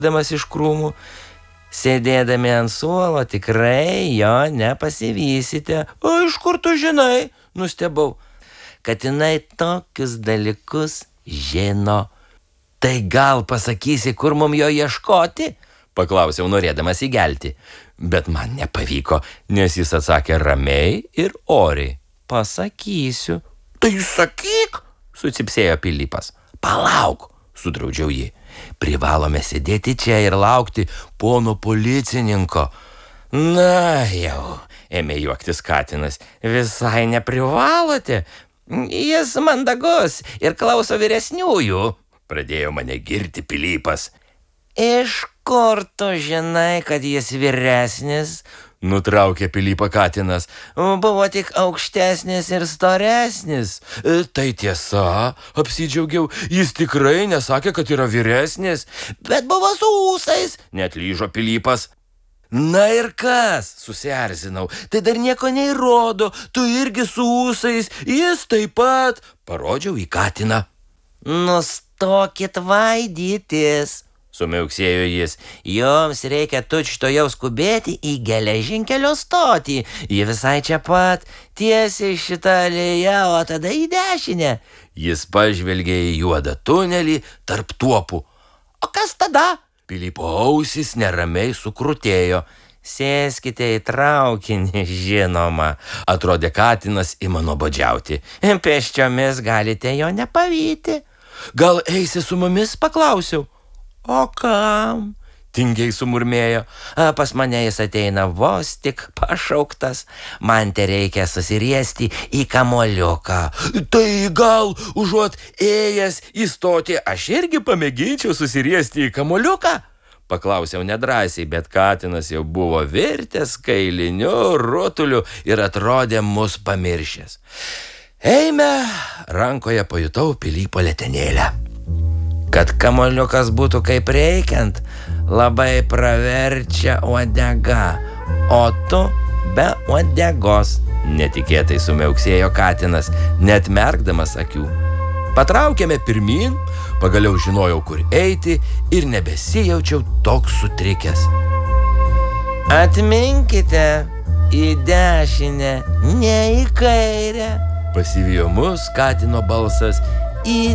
damas iš krūmų. Sėdėdami ant suolo tikrai jo nepasivysite. O iš kur tu žinai? Nustebau. Katinai tokius dalykus žino. Tai gal pasakysi, kur mum jo ieškoti? Paklausiau, norėdamas įgelti. Bet man nepavyko, nes jis atsakė ramiai ir oriai. Pasakysiu. Tai sakyk, sucypsėjo Pilypas. Palauk, sudraudžiau jį. Privalome sėdėti čia ir laukti pono policininko. Na jau, ėmė juoktis katinas. Visai neprivalote. Jis mandagus ir klauso vyresniųjų. Pradėjo mane girti Pilypas. Iš kur tu žinai, kad jis vyresnis? Nutraukė Pilypą katinas. Buvo tik aukštesnis ir storesnis. Tai tiesa, apsidžiaugiau. Jis tikrai nesakė, kad yra vyresnis. Bet buvo su ūsais, neatlyžo Pilypas. Na ir kas, susierzinau, tai dar nieko neįrodo. Tu irgi su ūsais, jis taip pat. Parodžiau į katiną. Nustokit vaidytis, sumiauksėjo jis. Joms reikia tučtuojau skubėti į geležinkelio stotį. Ji visai čia pat, tiesiai šitą alėją, o tada į dešinę. Jis pažvelgė į juodą tunelį tarp tuopų. O kas tada? Pilypo ausys neramiai sukrutėjo. Sėskite į traukinį, žinoma, atrodė katinas ima nuobodžiauti. Pėsčiomis galite jo nepavyti. Gal eisi su mumis, paklausiau. O kam? Tingiai sumurmėjo. Pas mane jis ateina vos tik pašauktas. Man tereikia susiriesti į kamuoliuką. Tai gal užuot ėjęs į stotį, aš irgi pamėginčiau susiriesti į kamuoliuką? Paklausiau nedrąsiai, bet katinas jau buvo virtęs kailiniu rutuliu ir atrodė mus pamiršęs. Eime, rankoje pajutau Pilypo letenėlę. Kad kamuoliukas būtų kaip reikiant, labai praverčia uodega, o tu be uodegos, netikėtai sumiauksėjo katinas, net merkdamas akių. Patraukėme pirmyn, pagaliau žinojau, kur eiti ir nebesijaučiau toks sutrikęs. Atminkite, į dešinę, ne į kairę, pasivijo mus katino balsas. Į